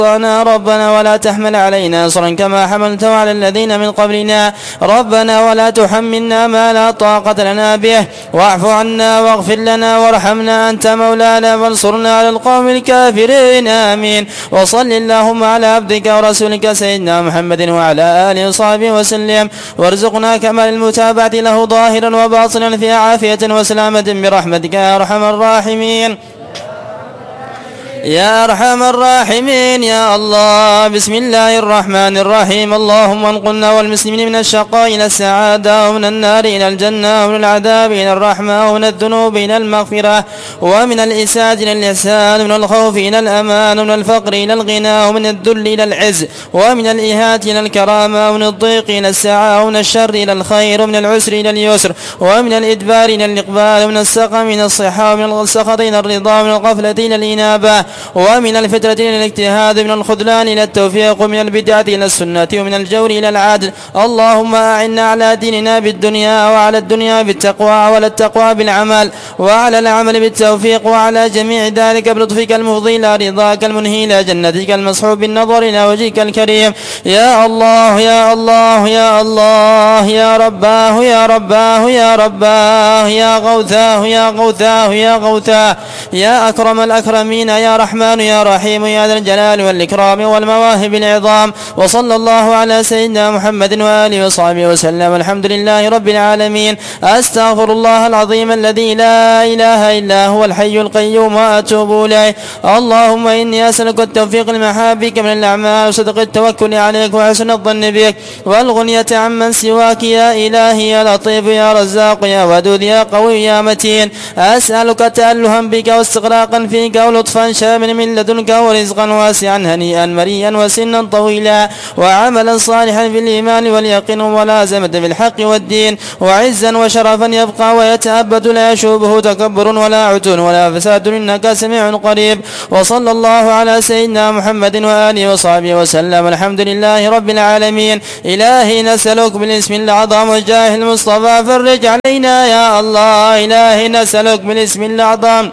ربنا ولا تحمل علينا إصرا كما حملته على الذين من قبلنا ربنا ولا تحملنا ما لا طاقة لنا به واعف عنا واغفر لنا وارحمنا أنت مولانا وانصرنا على القوم الكافرين آمين. وصل اللهم على عبدك ورسولك سيدنا محمد وعلى آله وصحبه وسلم وارزقنا كمال المتابعة له ظاهرا وباطنا في عافية وسلامة برحمتك يا أرحم الراحمين يا أرحم الراحمين يا الله. بسم الله الرحمن الرحيم. اللهم انقلنا والمسلمين من الشقاء إلى السعادة ومن النار إلى الجنة ومن العذاب إلى الرحمة ومن الذنوب إلى المغفرة ومن الإساءة إلى الإحسان ومن الخوف إلى الأمان ومن الفقر إلى الغنى ومن الذل إلى العز ومن الإهانة إلى الكرامة ومن الضيق إلى السعة ومن الشر إلى الخير ومن العسر إلى اليسر ومن الإدبار إلى الإقبال ومن السقم إلى الصحة ومن السخط إلى الرضا ومن الغفلة إلى الإنابة ومن الفترة إلى الاجتهاد ومن الخذلان إلى التوفيق ومن البدعة إلى السنة ومن الجور إلى العدل. اللهم أعنا على ديننا بالدنيا وعلى الدنيا بالتقوى وعلى التقوى بالعمل وعلى العمل بالتوفيق وعلى جميع ذلك بلطفك المفضي إلى رضاك المنهي إلى جنتك المصحوب بالنظر إلى وجهك الكريم يا الله يا الله يا الله يا رباه يا رباه يا رباه يا غوثاه يا غوثاه يا غوثاه يا أكرم الأكرمين يا رحمن يا رحيم يا ذا الجلال والإكرام والمواهب العظام. وصلى الله على سيدنا محمد وآله وصحبه وسلم. الحمد لله رب العالمين. أستغفر الله العظيم الذي لا إله إلا هو الحي القيوم وأتوب إليه. اللهم إني أسألك التوفيق لمحابك من الأعمال وصدق التوكل عليك وحسن الظن بك والغنية عمن سواك يا إلهي يا لطيف يا رزاق يا ودود يا قوي يا متين. أسألك تألها بك واستغراقا فيك ولطفا شاملا من لدنك ورزقا واسعا هنيئا مريا وسنا طويلا وعملا صالحا في الإيمان واليقين وملازمة في الحق والدين وعزا وشرفا يبقى ويتأبد لا يشوبه تكبر ولا عتون ولا فساد إنك سميع قريب. وصلى الله على سيدنا محمد وآله وصحبه وسلم. الحمد لله رب العالمين. إلهي نسألك بالاسم الأعظم وجاه المصطفى فرج علينا يا الله. إلهي نسألك بالاسم الأعظم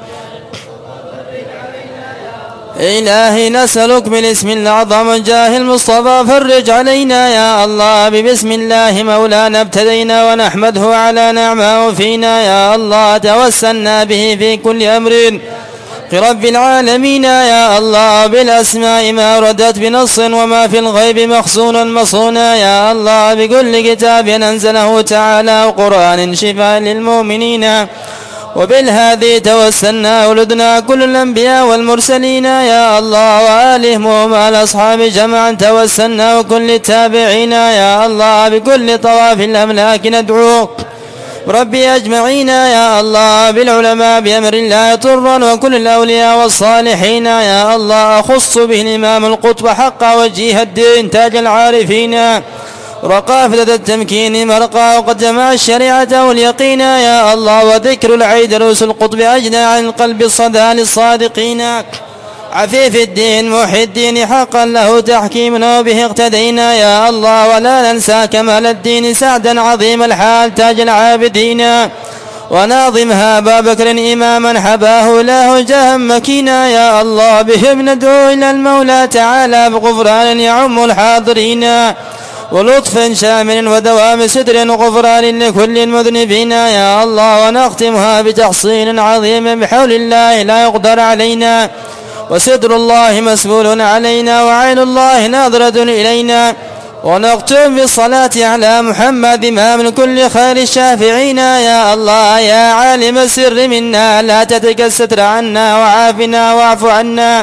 إلهي نسألك بالاسم الأعظم جاه المصطفى فرج علينا يا الله. ببسم الله مولانا ابتدينا ونحمده على نعمه فينا يا الله. توسلنا به في كل أمر رب العالمين يا الله. بالأسماء ما ردت بنص وما في الغيب مخزون مصونا يا الله. بكل كتاب أنزله تعالى وقرآن شفاء للمؤمنين وبالهادي توسلنا ولدنا كل الأنبياء والمرسلين يا الله وآلهم ومع الأصحاب جمعا توسلنا وكل التابعين يا الله. بكل طواف الأملاك ندعوك ربي أجمعين يا الله. بالعلماء بأمر الله طرا وكل الأولياء والصالحين يا الله. أخص به الإمام القطب حق وجيه الدين تاج العارفين رقافة التمكين مرقى وقد جمع الشريعة واليقين يا الله. وذكر العيد رؤوس القطب أجنى عن القلب الصدى للصادقين عفيف الدين محي الدين حقا له تحكيمنا وبه اقتدينا يا الله. ولا ننسى كمال الدين سعدا عظيم الحال تاج العابدين وناظمها أبا بكر إماما حباه له جاه مكينا يا الله. بهم ندعو إلى المولى تعالى بغفران يعم الحاضرين ولطف شامل ودوام ستر وغفران لكل المذنبين يا الله. ونختمها بتحصين عظيم بحول الله لا يقدر علينا وستر الله مسؤول علينا وعين الله ناظرة إلينا. ونختم بالصلاة على محمد إمام كل خير الشافعين يا الله. يا عالم السر منا لا تترك الستر عنا وعافنا واعف عنا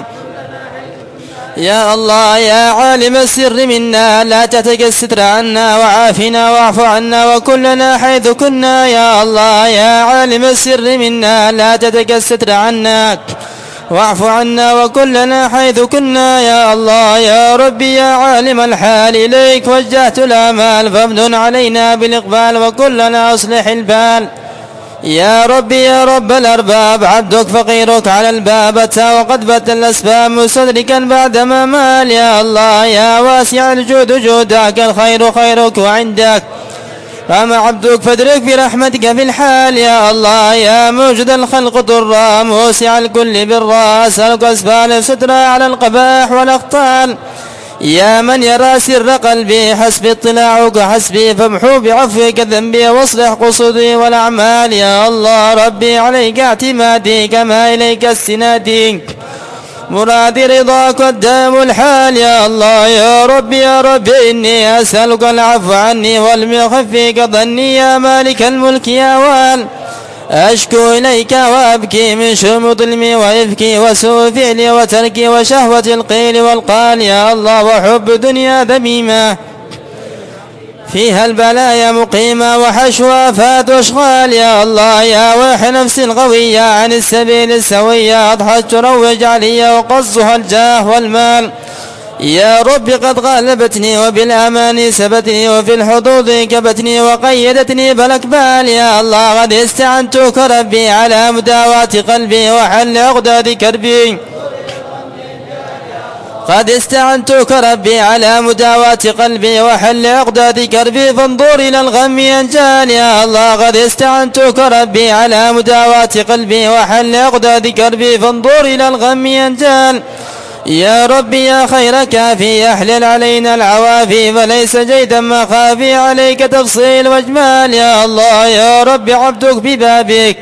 يا الله. يا عالم السر منا لا تترك الستر عنا وعافنا واعف عنا وكلنا حيث كنا يا الله. يا عالم السر منا لا تترك الستر عنا واعف عنا وكلنا حيث كنا يا الله. يا ربي يا عالم الحال إليك وجهت الآمال فامنن علينا بالإقبال وكلنا أصلح البال يا ربي يا رب الأرباب. عبدك فقيرك على الباب أتى وقد بت الأسباب مستدركا بعدما مال يا الله. يا واسع الجود جودك الخير خيرك وعندك قام عبدك فادرك برحمتك في الحال يا الله يا موجد الخلق ضرا موسع الكل بالراء أسألك أسبال الستر على القباح والأخطال يا من يرى سر قلبي حسبي اطلاعك حسبي فامحو بعفوك ذنبي واصلح قصدي والأعمال يا الله ربي عليك اعتمادي كما إليك استنادي مرادي رضاك والدام الحال يا الله يا ربي إني أسألك العفو عني والمخفيك ظني يا مالك الملك يا وال أشكو إليك وأبكي من شوم ظلمي وإفكي وسوء فعلي وتركي وشهوة القيل والقال يا الله وحب دنيا ذميمة فيها البلايا مقيمة وحشو آفات واشغال يا الله يا واح نفس الغوية عن السبيل السوية أضحت تروج علي وقصها الجاه والمال يا رب قد غلبتني وبالأمان سبتني وفي الحظوظ كبتني وقيدتني بالأكبال يا الله قد استعنتك ربي على مداواة قلبي وحل عقدة كربي قد استعنتك ربي على مداواة قلبي وحل عقدة كربي فانظر إلى الغم ينجال يا الله قد استعنتك ربي على مداواة قلبي وحل عقدة كربي فانظر إلى الغم ينجال يا ربي يا خير كافي أحلل علينا العوافي فليس جيدا مخافي عليك تفصيل واجمال يا الله يا ربي عبدك ببابك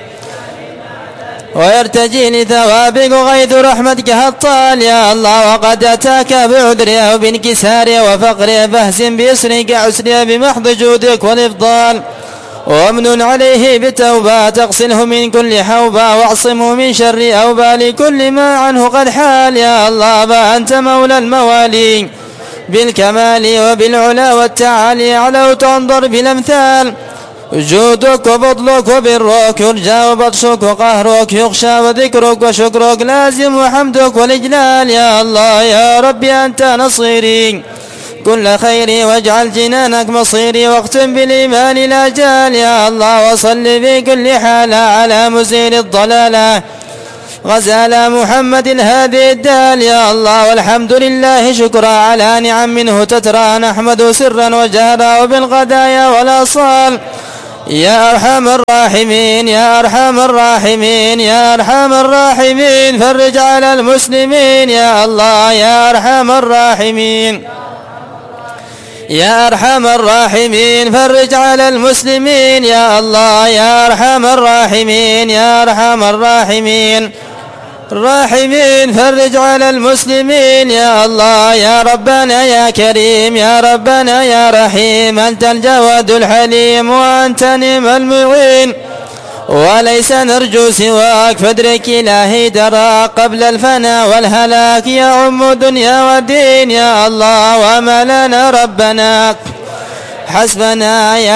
ويرتجي لثوابك وغيث رحمتك هطال يا الله وقد أتاك بعذري أو بانكساري وفقري فاهزم بيسرك عسري بمحض جودك والإفضال وامن عليه بالتوبة تغسله من كل حوبة واعصمه من شر أوبال كل ما عنه قد حال يا الله فأنت مولى الموالي بالكمال وبالعلا والتعالي علو تنظر بالأمثال جودك وفضلك وبرك يرجى وبطشك وقهرك يخشى وذكرك وشكرك لازم وحمدك والإجلال يا الله يا ربي أنت نصيري كل خيري واجعل جنانك مصيري واختم بالإيمان الأجال يا الله وصل في كل حال على مزيل الضلالة غزال محمد هذه الدال يا الله والحمد لله شكرا على نعم منه تترى نحمد سرا وجهرا وبالغدايا والأصال يا أرحم الراحمين يا أرحم الراحمين يا أرحم الراحمين فرج على المسلمين يا الله يا أرحم الراحمين يا أرحم الراحمين فرج على المسلمين يا الله يا أرحم الراحمين يا أرحم الراحمين الراحمين فرج على المسلمين يا الله يا ربنا يا كريم يا ربنا يا رحيم أنت الجواد الحليم وأنت نعم المعين وليس نرجو سواك فادرك إلهي درى قبل الفنا والهلاك يا عم دنيا ودين يا الله وما لنا ربنا حسبنا يا